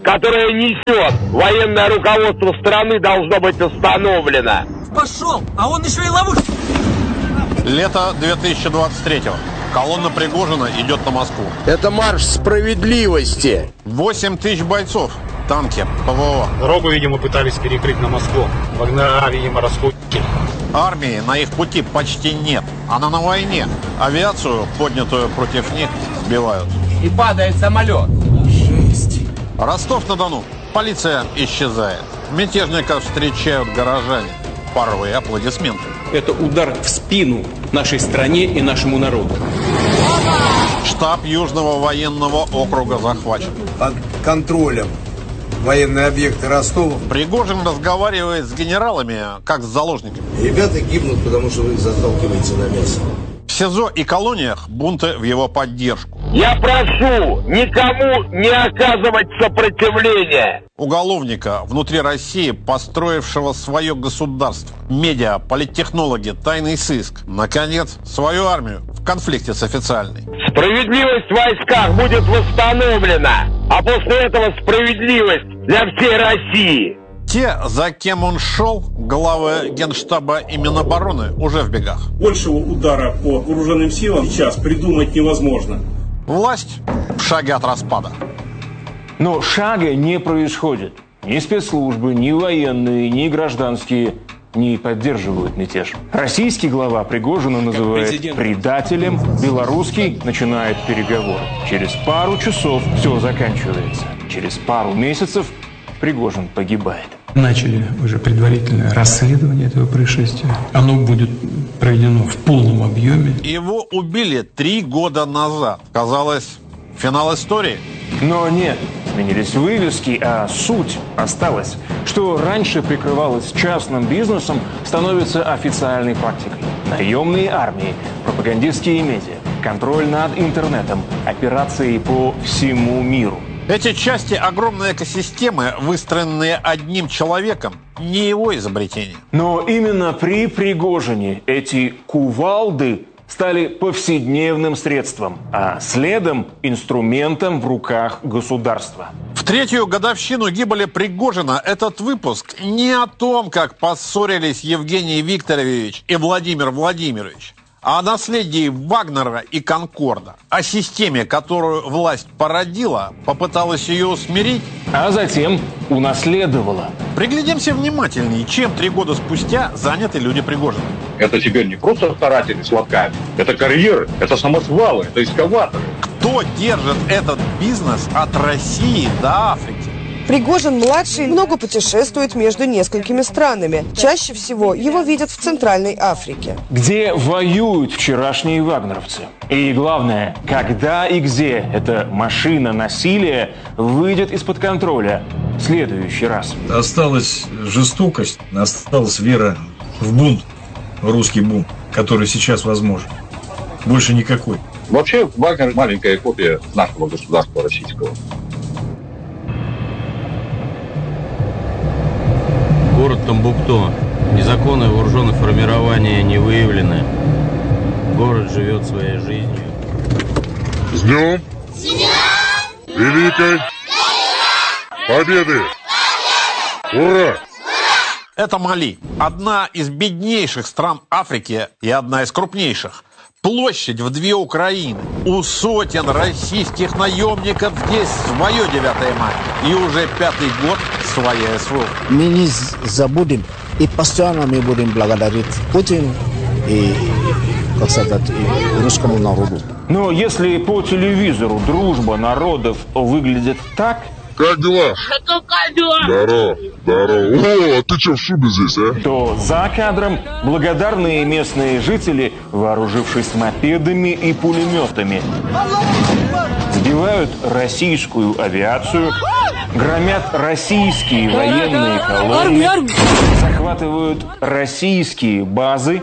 которое несет военное руководство страны, должно быть остановлено. Пошел, а он еще и ловушка. Лето 2023-го. Колонна Пригожина идет на Москву. Это марш справедливости. 8 тысяч бойцов. Танки, ПВО. Дорогу, видимо, пытались перекрыть на Москву. Вагнера, видимо, расходки. Армии на их пути почти нет. Она на войне. Авиацию, поднятую против них, сбивают. И падает самолет. Жесть. Ростов-на-Дону. Полиция исчезает. Мятежников встречают горожане. Паровые аплодисменты. Это удар в спину нашей стране и нашему народу. Штаб Южного военного округа захвачен. Под контролем военные объекты Ростова. Пригожин разговаривает с генералами, как с заложниками. Ребята гибнут, потому что вы их заталкиваете на мясо. В СИЗО и колониях бунты в его поддержку. Я прошу никому не оказывать сопротивления. Уголовника внутри России, построившего свое государство. Медиа, политтехнологи, тайный сыск. Наконец, свою армию в конфликте с официальной. Справедливость в войсках будет восстановлена. А после этого справедливость для всей России. Те, за кем он шел, главы Генштаба и Минобороны, уже в бегах. Большего удара по вооруженным силам сейчас придумать невозможно. Власть в шаге от распада. Но шага не происходит. Ни спецслужбы, ни военные, ни гражданские не поддерживают мятеж. Российский глава Пригожина называет предателем, белорусский начинает переговоры. Через пару часов все заканчивается. Через пару месяцев Пригожин погибает. Начали уже предварительное расследование этого происшествия. Оно будет проведено в полном объеме. Его убили 3 года назад. Казалось, финал истории. Но нет, сменились вывески, а суть осталась. Что раньше прикрывалось частным бизнесом, становится официальной практикой. Наемные армии, пропагандистские медиа, контроль над интернетом, операции по всему миру. Эти части огромной экосистемы, выстроенные одним человеком, не его изобретение. Но именно при Пригожине эти кувалды стали повседневным средством, а следом инструментом в руках государства. В 3-ю годовщину гибели Пригожина этот выпуск не о том, как поссорились Евгений Викторович и Владимир Владимирович, а о наследии Вагнера и Конкорда, о системе, которую власть породила, попыталась ее усмирить, а затем унаследовала. Приглядимся внимательнее, чем 3 года спустя заняты люди Пригожина. Это теперь не просто старатели с лотками, это карьеры, это самосвалы, это экскаваторы. Кто держит этот бизнес от России до Африки? Пригожин-младший много путешествует между несколькими странами. Чаще всего его видят в Центральной Африке. Где воюют вчерашние вагнеровцы? И главное, когда и где эта машина насилия выйдет из-под контроля в следующий раз? Осталась жестокость, осталась вера в бунт, в русский бунт, который сейчас возможен. Больше никакой. Вообще, Вагнер – маленькая копия нашего государства российского. Город Томбукту. Незаконное вооруженное формирование не выявлены. Город живет своей жизнью. С днем Великой Победы! Ура! Это Мали. Одна из беднейших стран Африки и одна из крупнейших. Площадь в 2 Украины. У российских наемников здесь свое 9 мая. И уже 5-й год своя СВО. Мы не забудем и постоянно мы будем благодарить Путину и, как сказать, и русскому народу. Но если по телевизору дружба народов выглядит так... Как дела? Здорово, здорово. О, ты что в шубе здесь, а? То за кадром благодарные местные жители, вооружившись мопедами и пулеметами, сбивают российскую авиацию, громят российские военные колонны, захватывают российские базы,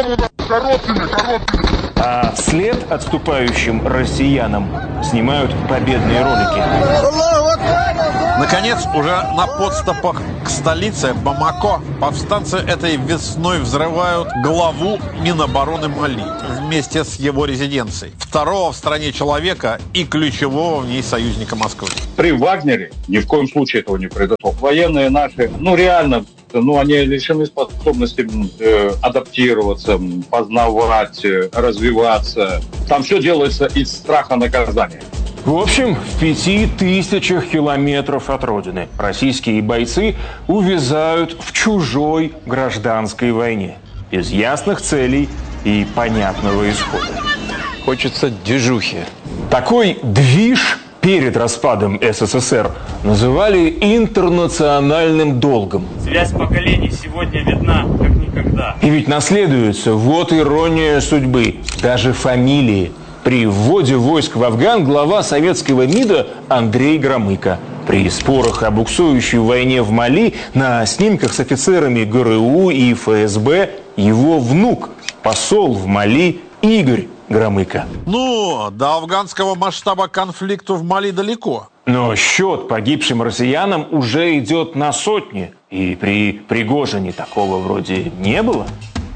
а вслед отступающим россиянам снимают победные ролики. Наконец, уже на подступах к столице Бамако повстанцы этой весной взрывают главу Минобороны Мали вместе с его резиденцией, второго в стране человека и ключевого в ней союзника Москвы. При Вагнере ни в коем случае этого не произошло. Военные наши, реально, они лишены способности адаптироваться, познавать, развиваться. Там все делается из страха наказания. В общем, в 5000 километров от родины российские бойцы увязают в чужой гражданской войне. Без ясных целей и понятного исхода. Хочется движухи. Такой движ перед распадом СССР называли интернациональным долгом. Связь поколений сегодня видна как никогда. И ведь наследуется, вот ирония судьбы, даже фамилии. При вводе войск в Афган глава советского МИДа Андрей Громыко. При спорах о буксующей войне в Мали на снимках с офицерами ГРУ и ФСБ его внук, посол в Мали Игорь Громыко. До афганского масштаба конфликта в Мали далеко. Но счет погибшим россиянам уже идет на сотни. И при Пригожине такого вроде не было.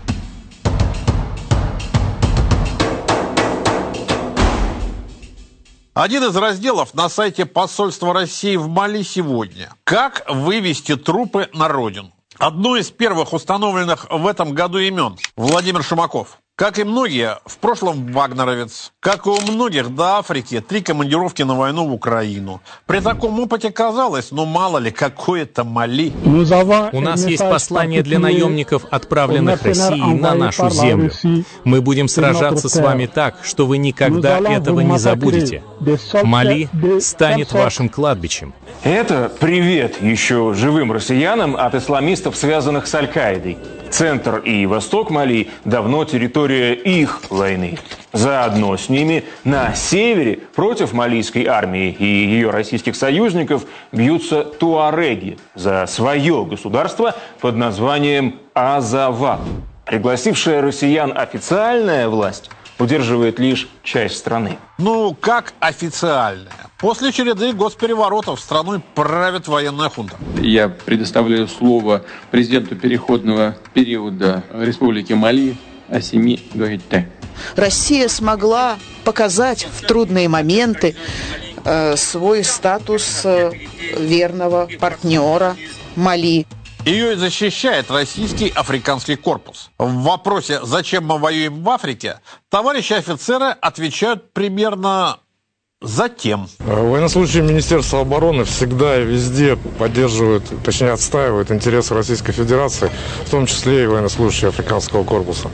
Один из разделов на сайте посольства России в Мали сегодня. Как вывести трупы на родину? Одно из первых установленных в этом году имен – Владимир Шумаков. Как и многие, в прошлом вагнеровец. Как и у многих до Африки 3 командировки на войну в Украину. При таком опыте казалось, мало ли, какое-то Мали. У нас есть послание для наемников, отправленных Россией на нашу землю. Мы будем сражаться с вами так, что вы никогда этого не забудете. Мали станет вашим кладбищем. Это привет еще живым россиянам от исламистов, связанных с Аль-Каидой. Центр и восток Мали давно территория их войны. Заодно с ними на севере против малийской армии и ее российских союзников бьются туареги за свое государство под названием Азават. Пригласившая россиян официальная власть удерживает лишь часть страны. Как официальная? После череды госпереворотов страной правит военная хунта. Я предоставляю слово президенту переходного периода Республики Мали Ассими Гоïta. Россия смогла показать в трудные моменты свой статус верного партнера Мали. Ее и защищает российский африканский корпус. В вопросе «Зачем мы воюем в Африке?» товарищи офицеры отвечают примерно «Затем». Военнослужащие Министерства обороны всегда и везде поддерживают, точнее отстаивают интересы Российской Федерации, в том числе и военнослужащие африканского корпуса.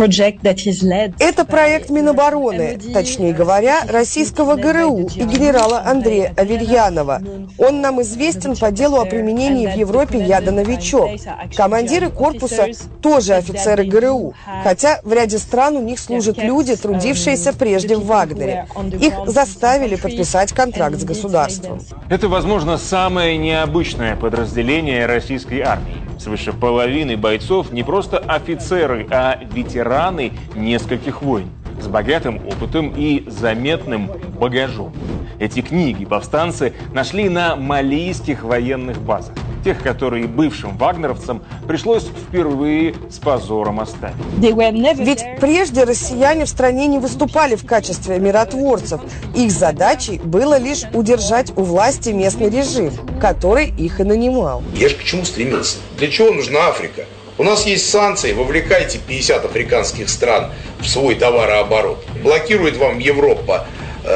Это проект Минобороны, точнее говоря, российского ГРУ и генерала Андрея Аверьянова. Он нам известен по делу о применении в Европе яда «Новичок». Командиры корпуса тоже офицеры ГРУ, хотя в ряде стран у них служат люди, трудившиеся прежде в Вагнере. Их заставили подписать контракт с государством. Это, возможно, самое необычное подразделение российской армии. Свыше половины бойцов не просто офицеры, а ветераны нескольких войн с богатым опытом и заметным багажом. Эти книги повстанцы нашли на малийских военных базах. Тех, которые бывшим вагнеровцам пришлось впервые с позором оставить. Ведь прежде россияне в стране не выступали в качестве миротворцев. Их задачей было лишь удержать у власти местный режим, который их и нанимал. Я же к чему стремился? Для чего нужна Африка? У нас есть санкции, вовлекайте 50 африканских стран в свой товарооборот. Блокирует вам Европа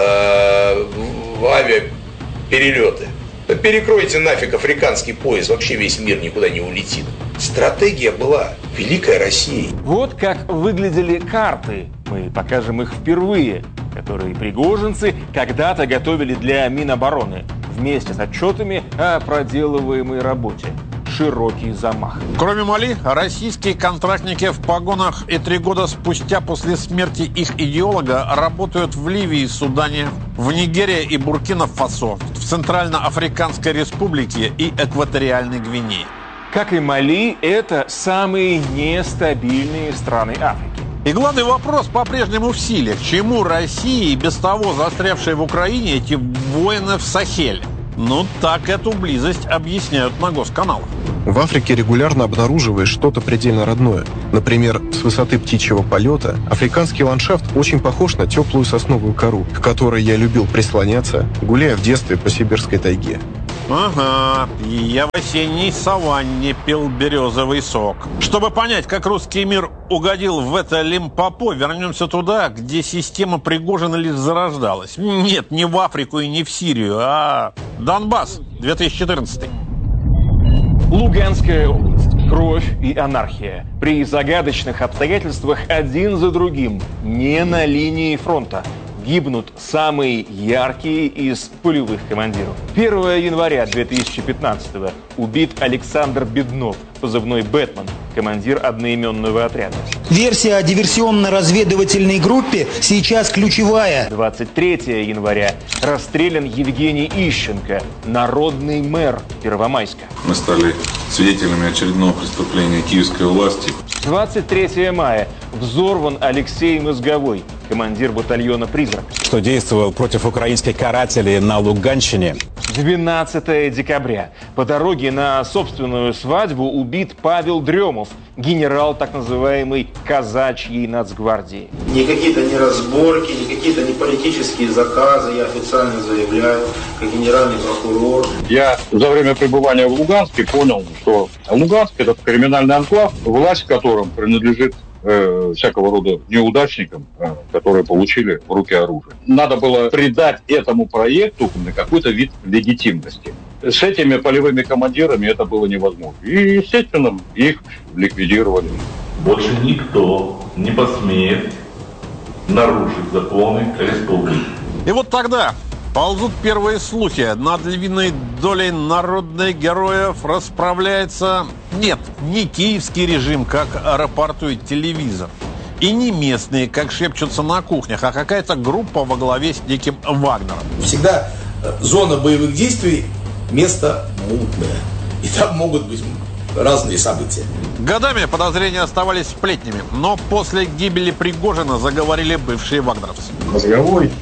авиаперелеты. Перекройте нафиг африканский пояс, вообще весь мир никуда не улетит. Стратегия была «Великая Россия». Вот как выглядели карты, мы покажем их впервые, которые пригожинцы когда-то готовили для Минобороны вместе с отчетами о проделываемой работе. Широкий замах. Кроме Мали, российские контрактники в погонах и 3 года спустя после смерти их идеолога работают в Ливии, Судане, в Нигерии и Буркина-Фасо, в Центральноафриканской Республике и Экваториальной Гвинее. Как и Мали, это самые нестабильные страны Африки. И главный вопрос по-прежнему в силе. К чему России, без того застрявшей в Украине, эти войны в Сахеле? Ну, так эту близость объясняют на госканалах. В Африке регулярно обнаруживаешь что-то предельно родное. Например, с высоты птичьего полета африканский ландшафт очень похож на теплую сосновую кору, к которой я любил прислоняться, гуляя в детстве по сибирской тайге. Ага, и я в осенней саванне пил березовый сок. Чтобы понять, как русский мир угодил в это Лимпопо, вернемся туда, где система Пригожина лишь зарождалась. Нет, не в Африку и не в Сирию, а Донбасс, 2014. Луганская область. Кровь и анархия. При загадочных обстоятельствах один за другим. Не на линии фронта. Гибнут самые яркие из полевых командиров. 1 января 2015-го убит Александр Беднов, позывной «Бэтмен», командир одноименного отряда. Версия о диверсионно-разведывательной группе сейчас ключевая. 23 января расстрелян Евгений Ищенко, народный мэр Первомайска. Мы стали свидетелями очередного преступления киевской власти. 23 мая взорван Алексей Мозговой, командир батальона «Призрак». Что действовал против украинских карателей на Луганщине. 12 декабря. По дороге на собственную свадьбу убит Павел Дремов, генерал так называемой казачьей нацгвардии. Не какие-то не разборки, не какие-то не политические заказы, я официально заявляю, как генеральный прокурор. Я за время пребывания в Луганске понял, что Луганск – это криминальный анклав, власть в котором принадлежит всякого рода неудачникам, которые получили в руки оружие. Надо было придать этому проекту какой-то вид легитимности. С этими полевыми командирами это было невозможно. И, естественно, их ликвидировали. Больше никто не посмеет нарушить законы республики. И вот тогда ползут первые слухи. Над львиной долей народных героев расправляется... Нет, не киевский режим, как рапортует телевизор. И не местные, как шепчутся на кухнях, а какая-то группа во главе с неким Вагнером. Всегда зона боевых действий – место мутное. И там могут быть разные события. Годами подозрения оставались сплетнями, но после гибели Пригожина заговорили бывшие вагнеровцы. Мозговой,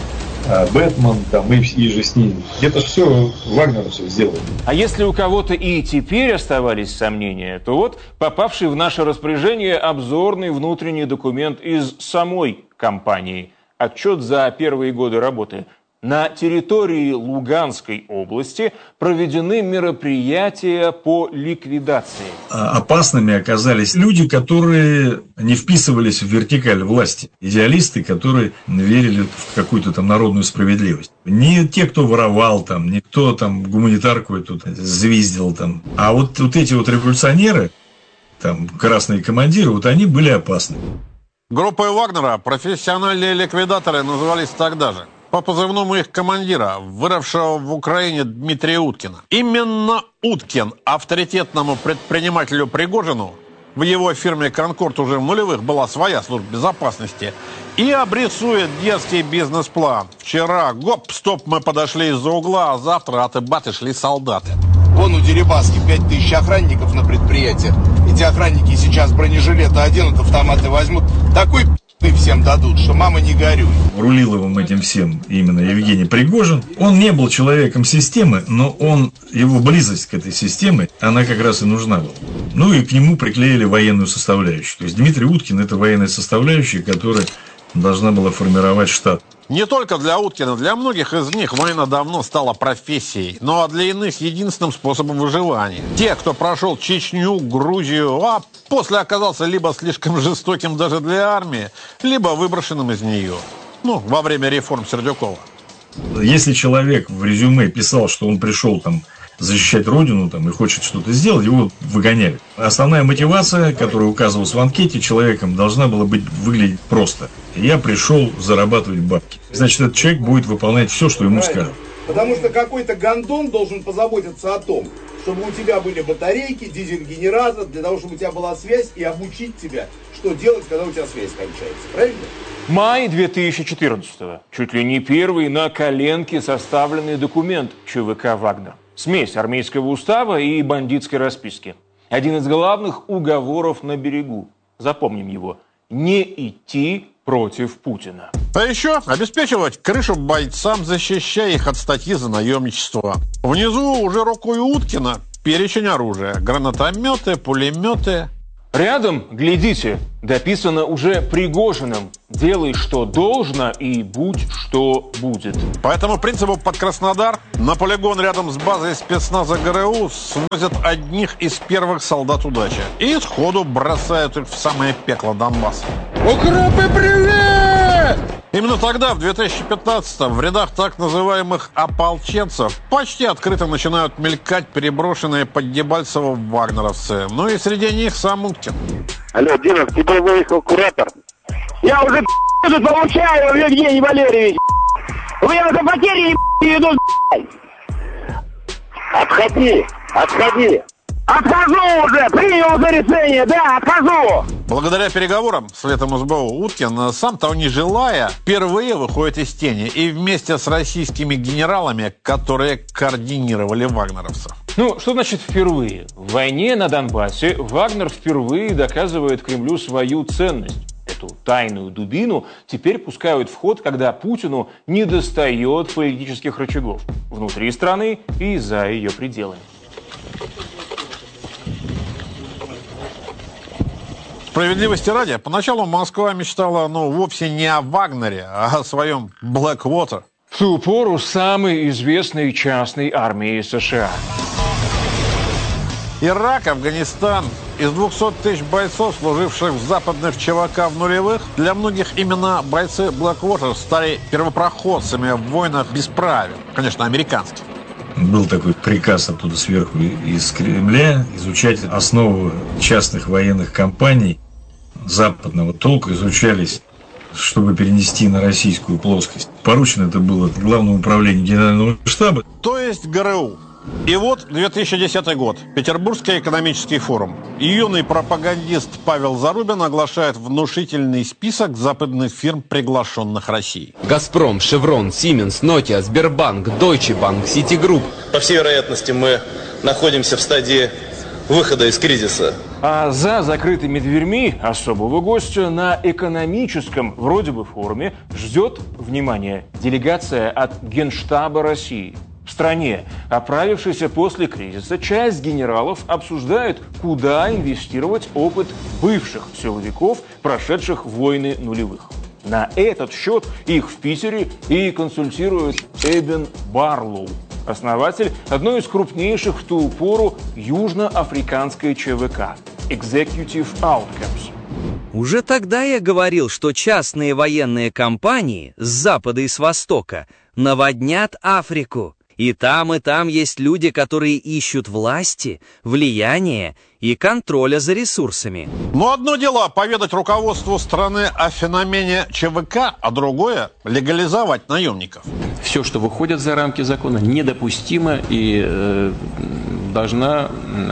Бэтмен, там, и же с ним. Это все вагнеровцы сделали. А если у кого-то и теперь оставались сомнения, то вот попавший в наше распоряжение обзорный внутренний документ из самой компании. Отчет за первые годы работы. На территории Луганской области проведены мероприятия по ликвидации. Опасными оказались люди, которые не вписывались в вертикаль власти. Идеалисты, которые верили в какую-то там народную справедливость. Не те, кто воровал там, не кто там гуманитарку эту звездил там. А вот эти вот революционеры, там красные командиры, вот они были опасны. Группой Вагнера профессиональные ликвидаторы назывались тогда же. По позывному их командира, выросшего в Украине Дмитрия Уткина. Именно Уткин авторитетному предпринимателю Пригожину, в его фирме «Конкорд» уже в нулевых была своя служба безопасности, и обрисует дерзкий бизнес-план. Вчера, гоп-стоп, мы подошли из-за угла, а завтра от Ибаты шли солдаты. Вон у Дерибаски 5000 охранников на предприятиях. Эти охранники сейчас бронежилеты оденут, автоматы возьмут. Такой всем дадут, что мама не горюй. Рулил его этим всем именно Евгений Пригожин. Он не был человеком системы, но его близость к этой системе, она как раз и нужна была. Ну и к нему приклеили военную составляющую. То есть Дмитрий Уткин – это военная составляющая, которая должна была формировать штат. Не только для Уткина, для многих из них война давно стала профессией, но для иных единственным способом выживания. Те, кто прошел Чечню, Грузию, а после оказался либо слишком жестоким даже для армии, либо выброшенным из нее. Во время реформ Сердюкова. Если человек в резюме писал, что он пришел там защищать родину и хочет что-то сделать, его выгоняли. Основная мотивация, которая указывалась в анкете, человеком должна была выглядеть просто. Я пришел зарабатывать бабки. Значит, этот человек будет выполнять все, что ему скажут. Потому что какой-то гондон должен позаботиться о том, чтобы у тебя были батарейки, дизель-генератор, для того, чтобы у тебя была связь, и обучить тебя, что делать, когда у тебя связь кончается. Правильно? Май 2014-го. Чуть ли не первый на коленке составленный документ ЧВК «Вагнер». Смесь армейского устава и бандитской расписки. Один из главных уговоров на берегу. Запомним его. Не идти против Путина. А еще обеспечивать крышу бойцам, защищая их от статьи за наемничество. Внизу уже рукой Уткина перечень оружия. Гранатометы, пулеметы. Рядом, глядите, дописано уже Пригожиным: «Делай, что должно, и будь, что будет». По этому принципу под Краснодар на полигон рядом с базой спецназа ГРУ свозят одних из первых солдат удачи. И сходу бросают их в самое пекло Донбасса. Укропы, привет! Именно тогда, в 2015-м, в рядах так называемых ополченцев почти открыто начинают мелькать переброшенные под Дебальцево вагнеровцы. Ну и среди них сам Уткин. Алло, Дима, к тебе выехал куратор. Я уже тут получаю, Евгений Валерьевич. У меня на потери идут. Отходи. Отхожу уже, принял уже решение, да, отхожу. Благодаря переговорам с Летом СБУ Уткин, сам того не желая, впервые выходит из тени и вместе с российскими генералами, которые координировали вагнеровцев. Ну, что значит впервые? В войне на Донбассе Вагнер впервые доказывает Кремлю свою ценность. Эту тайную дубину теперь пускают в ход, когда Путину недостает политических рычагов внутри страны и за ее пределами. Справедливости ради, поначалу Москва мечтала, вовсе не о Вагнере, а о своем Blackwater. В ту пору самой известной частной армии США. Ирак, Афганистан. Из 200 тысяч бойцов, служивших в западных ЧВК в нулевых, для многих именно бойцы Blackwater стали первопроходцами в войнах без правил. Конечно, американских. Был такой приказ оттуда сверху из Кремля изучать основы частных военных компаний западного толка, изучались, чтобы перенести на российскую плоскость. Поручено это было Главному управлению Генерального штаба. То есть ГРУ. И вот 2010 год. Петербургский экономический форум. Юный пропагандист Павел Зарубин оглашает внушительный список западных фирм, приглашенных Россией. «Газпром», «Шеврон», «Сименс», «Нокиа», «Сбербанк», «Дойче Банк», «Ситигрупп». По всей вероятности, мы находимся в стадии выхода из кризиса. А за закрытыми дверьми особого гостя на экономическом вроде бы форуме ждет, внимание, делегация от Генштаба России. В стране, оправившейся после кризиса, часть генералов обсуждает, куда инвестировать опыт бывших силовиков, прошедших войны нулевых. На этот счет их в Питере и консультирует Эбен Барлоу, основатель одной из крупнейших в ту пору южноафриканской ЧВК Executive Outcomes. Уже тогда я говорил, что частные военные компании с запада и с востока наводнят Африку. И там есть люди, которые ищут власти, влияния и контроля за ресурсами. Но одно дело поведать руководству страны о феномене ЧВК, а другое – легализовать наемников. Все, что выходит за рамки закона, недопустимо и должна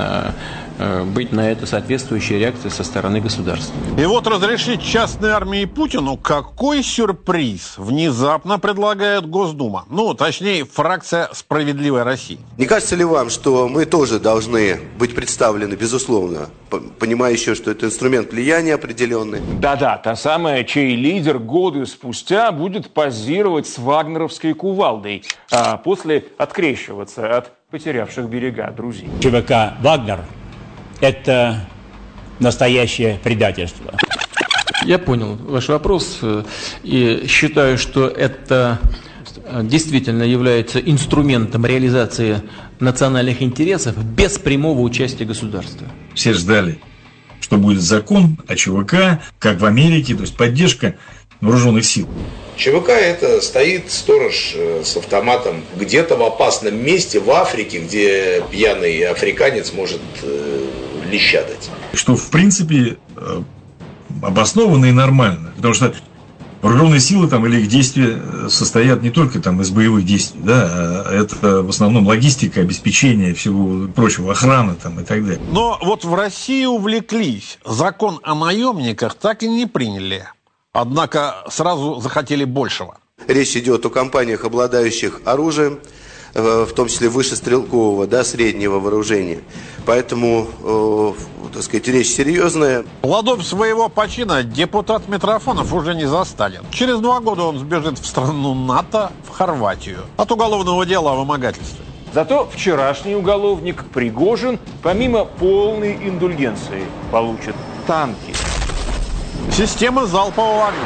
быть на это соответствующая реакция со стороны государства. И вот разрешить частной армии Путину какой сюрприз внезапно предлагает Госдума. Точнее, фракция «Справедливой России». Не кажется ли вам, что мы тоже должны быть представлены, безусловно, понимая еще, что это инструмент влияния определенный? Да-да, та самая, чей лидер годы спустя будет позировать с вагнеровской кувалдой, а после открещиваться от потерявших берега друзей. ЧВК «Вагнер» — это настоящее предательство. Я понял ваш вопрос и считаю, что это действительно является инструментом реализации национальных интересов без прямого участия государства. Все ждали, что будет закон о ЧВК, как в Америке, то есть поддержка вооруженных сил. ЧВК — это стоит сторож с автоматом где-то в опасном месте в Африке, где пьяный африканец может леща дать. Что, в принципе, обоснованно и нормально. Потому что вооруженные силы или их действия состоят не только из боевых действий, да, а это в основном логистика, обеспечение всего прочего, охрана и так далее. Но вот в России увлеклись. Закон о наемниках так и не приняли. Однако сразу захотели большего. Речь идет о компаниях, обладающих оружием, в том числе вышестрелкового, да, среднего вооружения. Поэтому, так сказать, речь серьезная. Плодов своего почина депутат Митрофанов уже не застанет. Через 2 года он сбежит в страну НАТО, в Хорватию, от уголовного дела о вымогательстве. Зато вчерашний уголовник Пригожин, помимо полной индульгенции, получит танки, системы залпового огня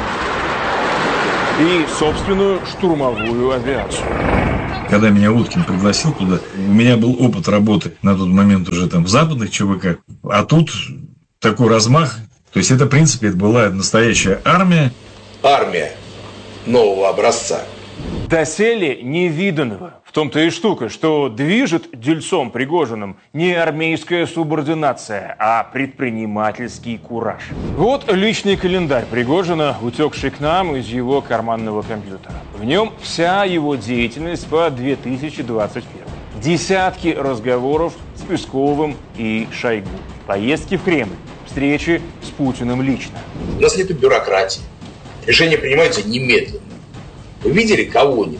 и собственную штурмовую авиацию. Когда меня Уткин пригласил туда, у меня был опыт работы на тот момент уже там в западных ЧВК, а тут такой размах. То есть это, в принципе, это была настоящая армия. Армия нового образца. Доселе невиданного. В том-то и штука, что движет дельцом Пригожиным не армейская субординация, а предпринимательский кураж. Вот личный календарь Пригожина, утекший к нам из его карманного компьютера. В нем вся его деятельность по 2021. Десятки разговоров с Песковым и Шойгу. Поездки в Кремль, встречи с Путиным лично. У нас нет бюрократии. Решения принимаются немедленно. Вы видели кого-нибудь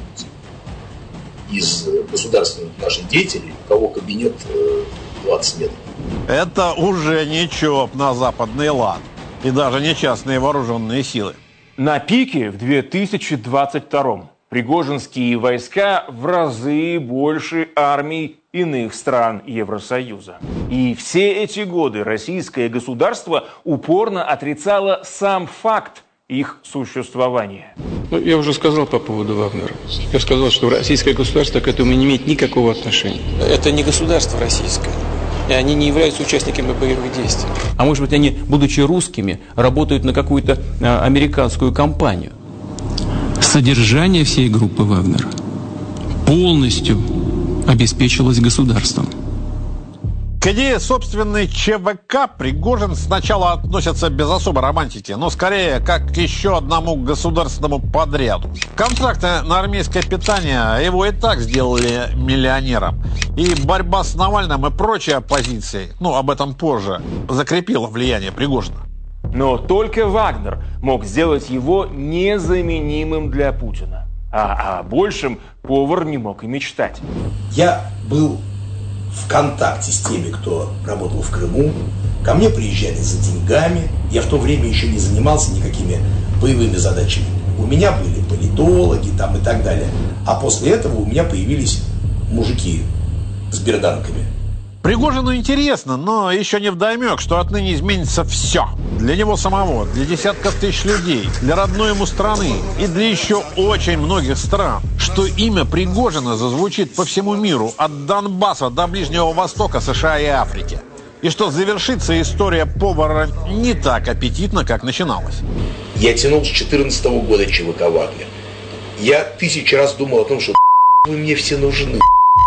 из государственных наших деятелей, у кого кабинет 20 метров? Это уже не ЧОП на западный лад. И даже не частные вооруженные силы. На пике в 2022-м пригожинские войска в разы больше армий иных стран Евросоюза. И все эти годы российское государство упорно отрицало сам факт их существования. Я уже сказал по поводу Вагнера. Я сказал, что российское государство к этому не имеет никакого отношения. Это не государство российское. И они не являются участниками боевых действий. А может быть, они, будучи русскими, работают на какую-то американскую компанию? Содержание всей группы «Вагнер» полностью обеспечилось государством. К идее собственной ЧВК Пригожин сначала относится без особой романтики, но скорее как к еще одному государственному подряду. Контракты на армейское питание его и так сделали миллионером. И борьба с Навальным и прочей оппозицией, об этом позже, закрепила влияние Пригожина. Но только Вагнер мог сделать его незаменимым для Путина. А о большем повар не мог и мечтать. Я был в контакте с теми, кто работал в Крыму. Ко мне приезжали за деньгами. Я в то время еще не занимался никакими боевыми задачами. У меня были политологи там и так далее. А после этого у меня появились мужики с берданками. Пригожину интересно, но еще не вдомек, что отныне изменится все. Для него самого, для десятков тысяч людей, для родной ему страны и для еще очень многих стран. Что имя Пригожина зазвучит по всему миру, от Донбасса до Ближнего Востока, США и Африки. И что завершится история повара не так аппетитно, как начиналась. Я тянул с 2014 года ЧВК «Вагнер». Я 1000 раз думал о том, что вы мне все нужны.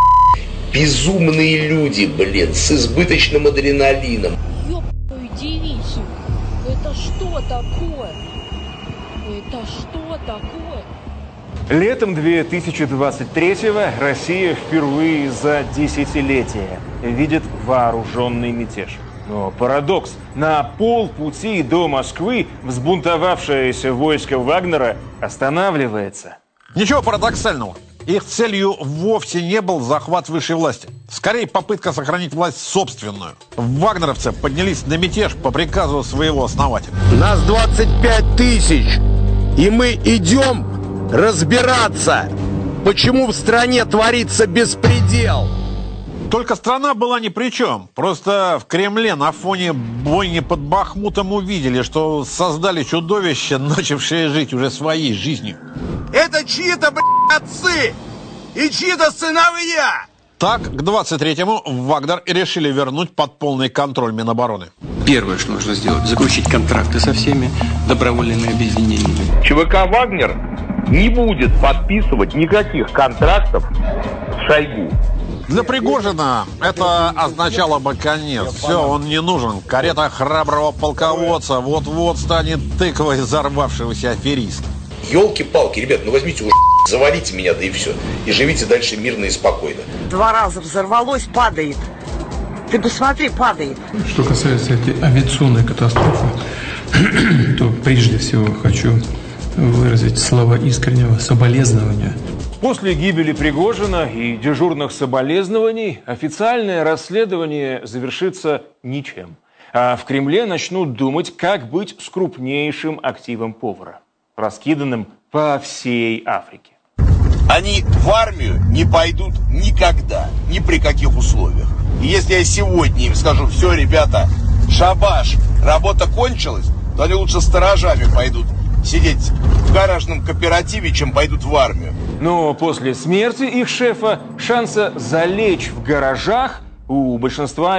Безумные люди, с избыточным адреналином. Ёбаную дивизию! Это что такое? Это что такое? Летом 2023-го Россия впервые за десятилетие видит вооруженный мятеж. Но парадокс. На полпути до Москвы взбунтовавшееся войско Вагнера останавливается. Ничего парадоксального. Их целью вовсе не был захват высшей власти. Скорее, попытка сохранить власть собственную. Вагнеровцы поднялись на мятеж по приказу своего основателя. Нас 25 тысяч, и мы идем разбираться, почему в стране творится беспредел. Только страна была ни при чем. Просто в Кремле на фоне бойни под Бахмутом увидели, что создали чудовище, начавшее жить уже своей жизнью. Это чьи-то, отцы и чьи-то сыновья. Так, к 23-му Вагнер решили вернуть под полный контроль Минобороны. Первое, что нужно сделать, заключить контракты со всеми добровольными объединениями. ЧВК «Вагнер» не будет подписывать никаких контрактов с Шойгу. Для Пригожина это означало бы конец. Все, он не нужен. Карета храброго полководца вот-вот станет тыквой взорвавшегося афериста. Ёлки-палки, ребят, возьмите уже, завалите меня, да и все. И живите дальше мирно и спокойно. 2 раза взорвалось, падает. Ты посмотри, падает. Что касается этой авиационной катастрофы, то прежде всего хочу выразить слова искреннего соболезнования После гибели Пригожина и дежурных соболезнований официальное расследование завершится ничем. А в Кремле начнут думать, как быть с крупнейшим активом повара, раскиданным по всей Африке. Они в армию не пойдут никогда, ни при каких условиях. И если я сегодня им скажу: все, ребята, шабаш, работа кончилась, то они лучше сторожами пойдут сидеть в гаражном кооперативе, чем пойдут в армию. Но после смерти их шефа шанса залечь в гаражах у большинства